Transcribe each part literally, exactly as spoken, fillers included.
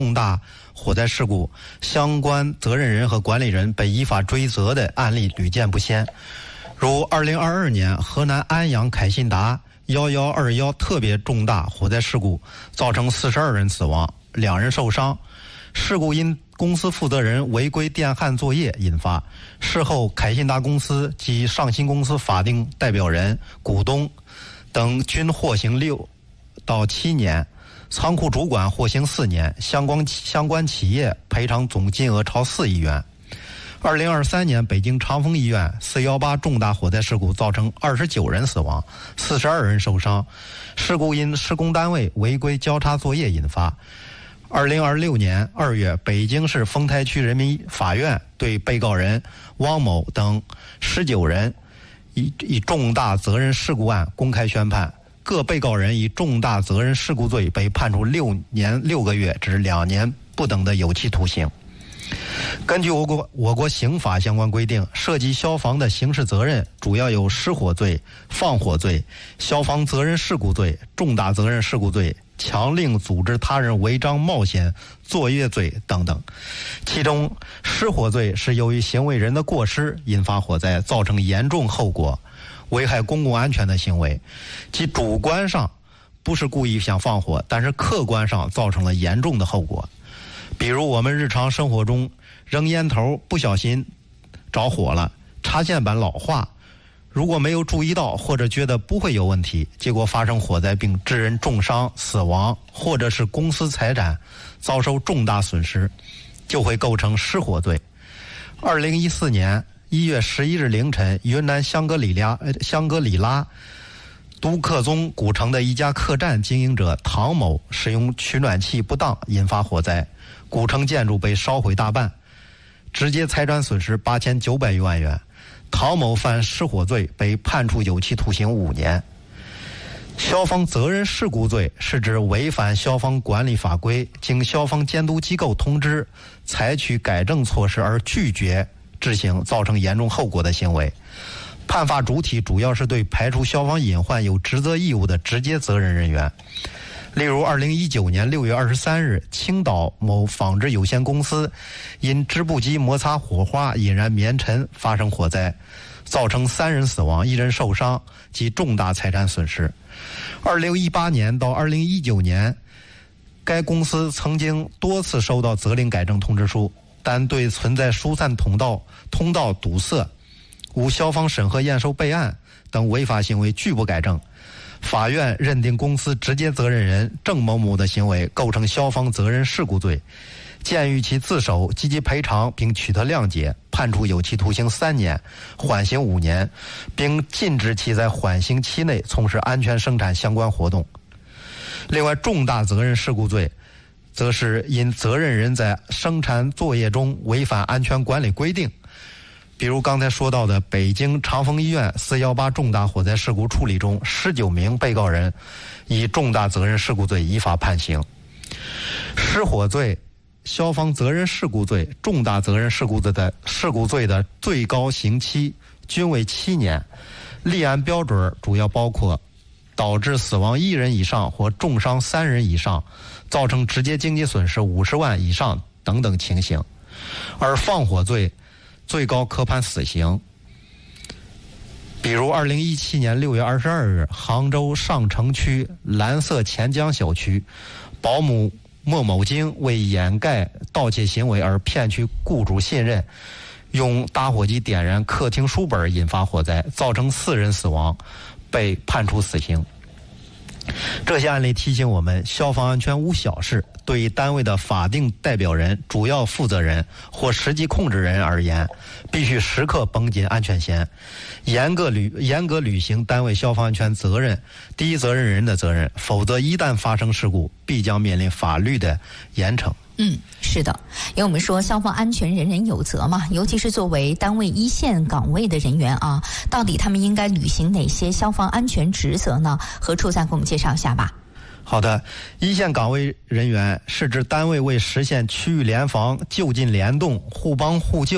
重大火灾事故，相关责任人和管理人被依法追责的案例屡见不鲜。如二零二二年河南安阳凯信达一一二一特别重大火灾事故，造成四十二人死亡，两人受伤。事故因公司负责人违规电焊作业引发，事后凯信达公司及上新公司法定代表人、股东等均获刑六到七年，仓库主管获刑四年，相关相关企业赔偿总金额超四亿元。二零二三年，北京长峰医院四一八重大火灾事故造成二十九人死亡，四十二人受伤。事故因施工单位违规交叉作业引发。二零二六年二月，北京市丰台区人民法院对被告人汪某等十九人以以重大责任事故案公开宣判，各被告人以重大责任事故罪被判处六年六个月至两年不等的有期徒刑。根据我国我国刑法相关规定，涉及消防的刑事责任主要有失火罪、放火罪、消防责任事故罪、重大责任事故罪、强令组织他人违章冒险作业罪等等。其中失火罪是由于行为人的过失引发火灾，造成严重后果，危害公共安全的行为，其主观上不是故意想放火，但是客观上造成了严重的后果。比如我们日常生活中扔烟头不小心着火了，插线板老化，如果没有注意到或者觉得不会有问题，结果发生火灾并致人重伤死亡，或者是公司财产遭受重大损失，就会构成失火罪。二零一四年一月十一日凌晨，云南香格里拉香格里拉都克宗古城的一家客栈经营者唐某使用取暖器不当引发火灾，古城建筑被烧毁大半，直接财产损失八千九百余万元。唐某犯失火罪，被判处有期徒刑五年。消防责任事故罪是指违反消防管理法规，经消防监督机构通知，采取改正措施而拒绝执行，造成严重后果的行为。判罚主体主要是对排除消防隐患有职责义务的直接责任人员。例如二零一九年六月二十三日，青岛某纺织有限公司因织布机摩擦火花引燃棉尘发生火灾，造成三人死亡，一人受伤及重大财产损失。二零一八年到二零一九年，该公司曾经多次收到责令改正通知书，但对存在疏散通道通道堵塞、无消防审核验收备案等违法行为拒不改正。法院认定公司直接责任人郑某某的行为构成消防责任事故罪，鉴于其自首积极赔偿并取得谅解，判处有期徒刑三年，缓刑五年，并禁止其在缓刑期内从事安全生产相关活动。另外，重大责任事故罪则是因责任人在生产作业中违反安全管理规定，比如刚才说到的北京长峰医院四一八重大火灾事故处理中，十九名被告人以重大责任事故罪依法判刑。失火罪、消防责任事故罪、重大责任事故罪的事故罪的最高刑期均为七年，立案标准主要包括导致死亡一人以上或重伤三人以上，造成直接经济损失五十万以上等等情形。而放火罪最高可判死刑。比如二零一七年六月二十二日，杭州上城区蓝色钱江小区，保姆莫某京为掩盖盗窃行为而骗取雇主信任，用打火机点燃客厅书本引发火灾，造成四人死亡，被判处死刑。这些案例提醒我们，消防安全无小事，对于单位的法定代表人、主要负责人或实际控制人而言，必须时刻绷紧安全弦，严格履严格履行单位消防安全责任第一责任人的责任，否则一旦发生事故，必将面临法律的严惩。 嗯，是的，因为我们说消防安全人人有责嘛，尤其是作为单位一线岗位的人员啊，到底他们应该履行哪些消防安全职责呢？何处再给我们介绍一下吧。 好的，一线岗位人员是指单位为实现区域联防、就近联动、互帮互救、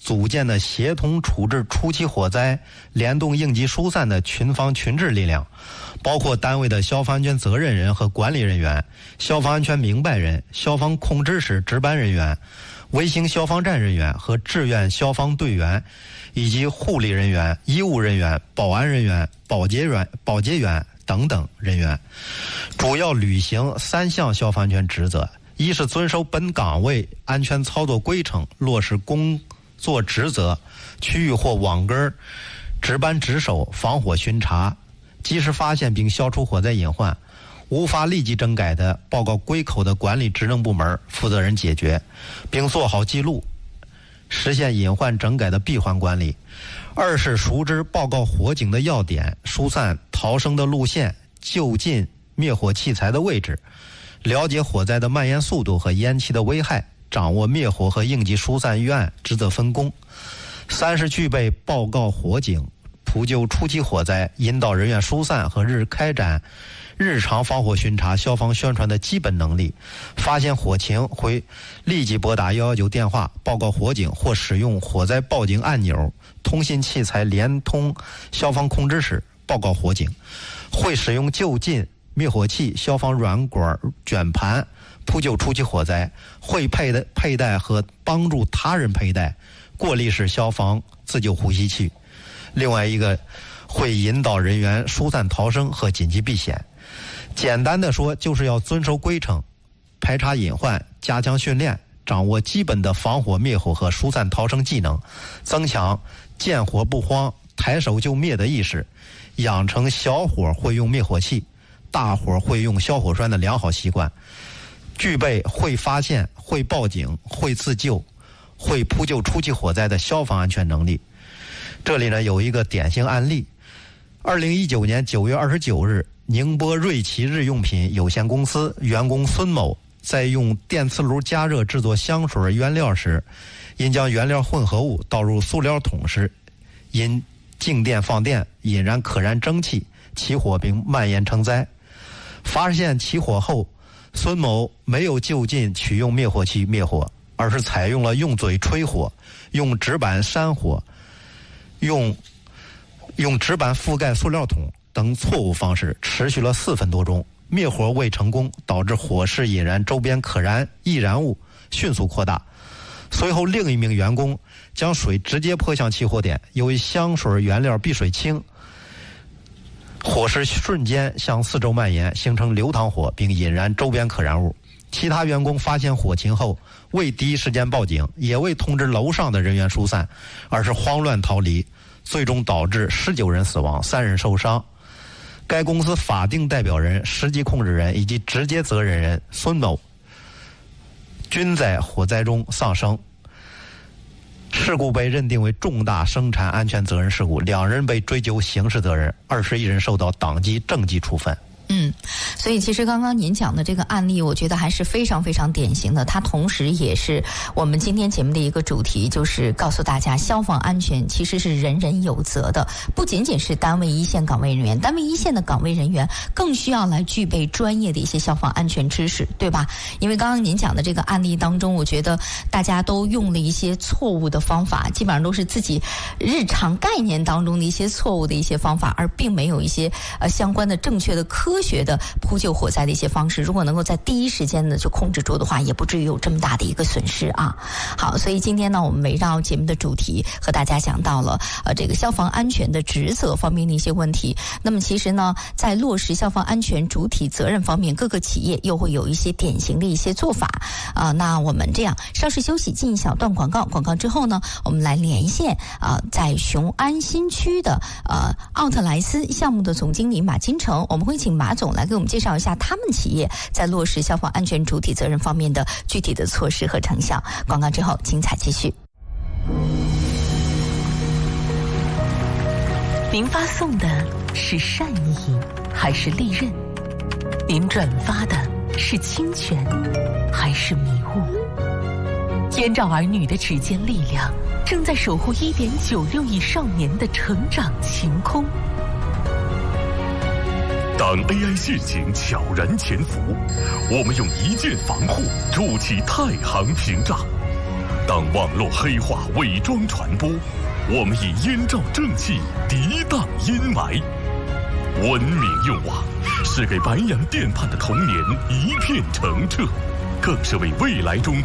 组建的协同处置初期火灾、联动应急疏散的群防群治力量，包括单位的消防安全责任人和管理人员、消防安全明白人、消防控制室值班人员、卫星消防站人员和志愿消防队员，以及护理人员、医务人员、保安人员、保洁员、保洁员等等人员，主要履行三项消防安全职责：一是遵守本岗位安全操作规程，落实工作职责，区域或网根值班值守，防火巡查，及时发现并消除火灾隐患，无法立即整改的报告归口的管理职能部门负责人解决，并做好记录，实现隐患整改的闭环管理。二是熟知报告火警的要点、疏散逃生的路线、就近灭火器材的位置，了解火灾的蔓延速度和烟气的危害，掌握灭火和应急疏散预案职责分工。三是具备报告火警、扑救初期火灾、引导人员疏散和日开展日常防火巡查、消防宣传的基本能力，发现火情会立即拨打一一九电话报告火警，或使用火灾报警按钮、通信器材连通消防控制室报告火警，会使用就近灭火器、消防软管卷盘扑救初期火灾，会佩戴佩戴和帮助他人佩戴过滤式消防自救呼吸器。另外一个会引导人员疏散逃生和紧急避险。简单的说，就是要遵守规程，排查隐患，加强训练，掌握基本的防火灭火和疏散逃生技能，增强见火不慌、抬手就灭的意识，养成小火会用灭火器、大火会用消火栓的良好习惯，具备会发现、会报警、会自救、会扑救初期火灾的消防安全能力。这里呢有一个典型案例：二零一九年九月二十九日，宁波瑞奇日用品有限公司员工孙某在用电磁炉加热制作香水原料时，因将原料混合物倒入塑料桶时，因静电放电引燃可燃蒸汽，起火并蔓延成灾。发现起火后，孙某没有就近取用灭火器灭火，而是采用了用嘴吹火、用纸板扇火、用用纸板覆盖塑料桶等错误方式，持续了四分多钟，灭火未成功，导致火势引燃周边可燃易燃物迅速扩大。随后另一名员工将水直接泼向起火点，由于香水原料避水轻，火势瞬间向四周蔓延，形成流淌火并引燃周边可燃物。其他员工发现火情后，未第一时间报警，也未通知楼上的人员疏散，而是慌乱逃离，最终导致十九人死亡，三人受伤。该公司法定代表人、实际控制人以及直接责任人孙某均在火灾中丧生。事故被认定为重大生产安全责任事故，两人被追究刑事责任，二十一人受到党纪政纪处分。 嗯，所以其实刚刚您讲的这个案例，我觉得还是非常非常典型的。它同时也是我们今天节目的一个主题，就是告诉大家，消防安全其实是人人有责的，不仅仅是单位一线岗位人员，单位一线的岗位人员更需要来具备专业的一些消防安全知识，对吧？因为刚刚您讲的这个案例当中，我觉得大家都用了一些错误的方法，基本上都是自己日常概念当中的一些错误的一些方法，而并没有一些呃相关的正确的科学的扑救火灾的一些方式。如果能够在第一时间呢就控制住的话，也不至于有这么大的一个损失啊。好，所以今天呢，我们围绕节目的主题和大家讲到了呃这个消防安全的职责方面的一些问题。那么其实呢，在落实消防安全主体责任方面，各个企业又会有一些典型的一些做法啊、呃。那我们这样稍事休息，进一小段广告，广告之后呢，我们来连线啊、呃，在雄安新区的呃奥特莱斯项目的总经理马金成，我们会请马总来给我们介绍一下他们企业在落实消防安全主体责任方面的具体的措施和成效。广告之后精彩继续。您发送的是善意还是利刃？您转发的是侵权还是迷雾？燕赵儿女的指尖力量正在守护 一点九六亿少年的成长晴空。 当 A I 陷阱悄然潜伏，我们用一键防护筑起太行屏障。 当网络黑化伪装传播，我们以燕赵正气涤荡阴霾。文明用网是给白洋淀畔的童年一片澄澈，更是为未来中国